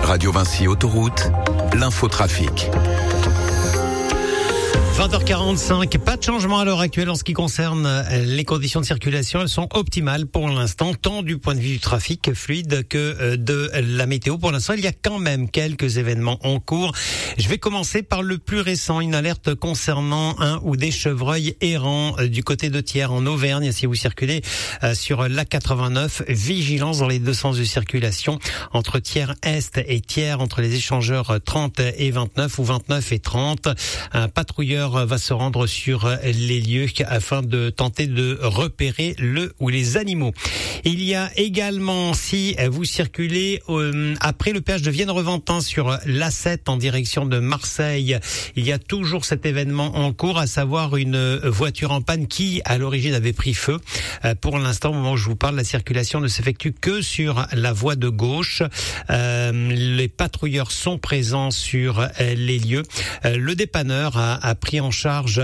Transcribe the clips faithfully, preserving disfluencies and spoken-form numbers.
Radio Vinci Autoroute, l'infotrafic. vingt heures quarante-cinq, pas de changement à l'heure actuelle en ce qui concerne les conditions de circulation. Elles sont optimales pour l'instant, tant du point de vue du trafic fluide que de la météo. Pour l'instant, il y a quand même quelques événements en cours. Je vais commencer par le plus récent, une alerte concernant un ou des chevreuils errants du côté de Thiers en Auvergne. Si vous circulez sur l'A quatre-vingt-neuf, vigilance dans les deux sens de circulation entre Thiers-Est et Thiers, entre les échangeurs trente et vingt-neuf ou vingt-neuf et trente. Un patrouilleur va se rendre sur les lieux afin de tenter de repérer le ou les animaux. Il y a également, si vous circulez euh, après le péage de Vienne-Reventin sur l'A sept en direction de Marseille, il y a toujours cet événement en cours, à savoir une voiture en panne qui, à l'origine, avait pris feu. Euh, pour l'instant, au moment où je vous parle, la circulation ne s'effectue que sur la voie de gauche. Euh, les patrouilleurs sont présents sur euh, les lieux. Euh, le dépanneur a, a pris en charge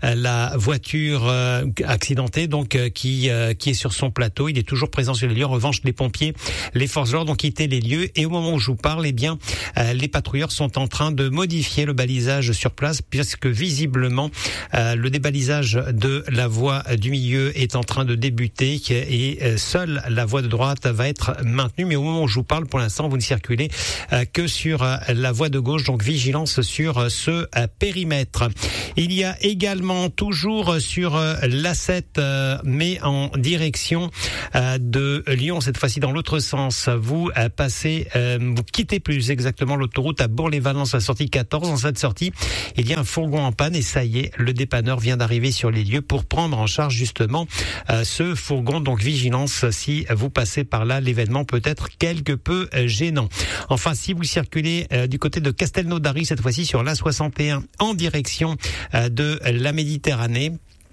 la voiture euh, accidentée, donc euh, qui euh, qui est sur son plateau. Il est toujours présent sur les lieux. En revanche, les pompiers, les forces de l'ordre ont quitté les lieux et au moment où je vous parle, eh bien, euh, les patrouilleurs sont en train de modifier le balisage sur place, puisque visiblement euh, le débalisage de la voie du milieu est en train de débuter et euh, seule la voie de droite va être maintenue. Mais au moment où je vous parle, pour l'instant, vous ne circulez euh, que sur euh, la voie de gauche, donc vigilance sur euh, ce euh, périmètre. Il y a également toujours sur l'A sept, euh, mais en direction euh, de Lyon, cette fois-ci dans l'autre sens. Vous euh, passez, euh, vous quittez plus exactement l'autoroute à Bourg-les-Valences, la sortie quatorze. Dans cette sortie, il y a un fourgon en panne et ça y est, le dépanneur vient d'arriver sur les lieux pour prendre en charge justement euh, ce fourgon. Donc vigilance, si vous passez par là, l'événement peut être quelque peu euh, gênant. Enfin, si vous circulez euh, du côté de Castelnaudary, cette fois-ci sur l'A soixante et un en direction de la Méditerranée,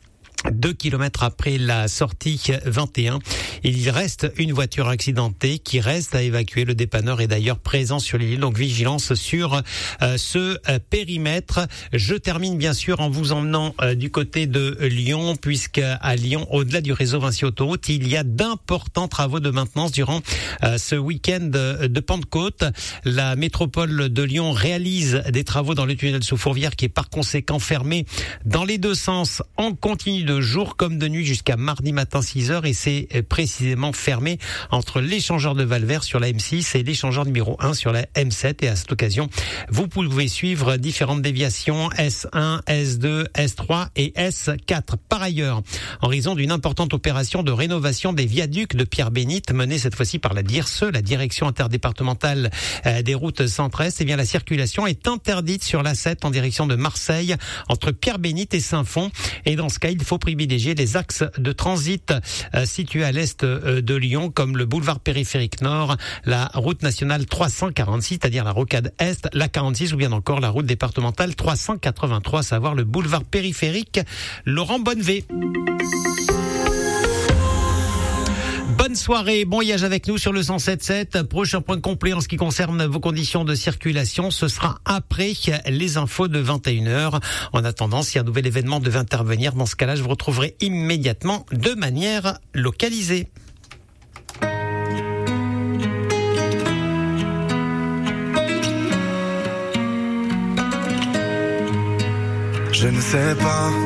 deux kilomètres après la sortie vingt et un, il reste une voiture accidentée qui reste à évacuer. Le dépanneur est d'ailleurs présent sur l'île, donc vigilance sur euh, ce euh, périmètre. Je termine bien sûr en vous emmenant euh, du côté de Lyon, puisque à Lyon, au-delà du réseau Vinci Autoroute, il y a d'importants travaux de maintenance durant euh, ce week-end de Pentecôte. La métropole de Lyon réalise des travaux dans le tunnel sous Fourvière, qui est par conséquent fermé dans les deux sens en continu de jour comme de nuit jusqu'à mardi matin six heures, et c'est précisément fermé entre l'échangeur de Valvert sur la M six et l'échangeur numéro un sur la M sept. Et à cette occasion, vous pouvez suivre différentes déviations S un, S deux, S trois et S quatre. Par ailleurs, en raison d'une importante opération de rénovation des viaducs de Pierre-Bénite menée cette fois-ci par la D I R S E, la direction interdépartementale des routes centre-est, eh bien la circulation est interdite sur l'A sept en direction de Marseille entre Pierre-Bénite et Saint-Fond. Et dans ce cas, il faut privilégier les axes de transit euh, situés à l'est euh, de Lyon, comme le boulevard périphérique nord, la route nationale trois cent quarante-six, c'est-à-dire la rocade est, la quarante-six, ou bien encore la route départementale trois cent quatre-vingt-trois, à savoir le boulevard périphérique Laurent Bonnevé. Bonne soirée, bon voyage avec nous sur le cent sept sept. Prochain point complet en ce qui concerne vos conditions de circulation, ce sera après les infos de vingt et une heures. En attendant, si un nouvel événement devait intervenir, dans ce cas-là, je vous retrouverai immédiatement de manière localisée. Je ne sais pas